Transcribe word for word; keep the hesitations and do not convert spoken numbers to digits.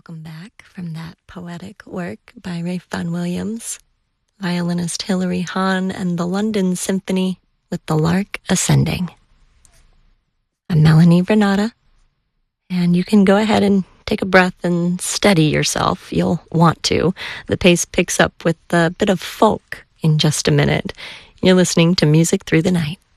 Welcome back from that poetic work by Ralph Vaughan Williams, violinist Hilary Hahn, and the London Symphony with The Lark Ascending. I'm Melanie Bernata, and you can go ahead and take a breath and steady yourself. You'll want to. The pace picks up with a bit of folk in just a minute. You're listening to Music Through the Night.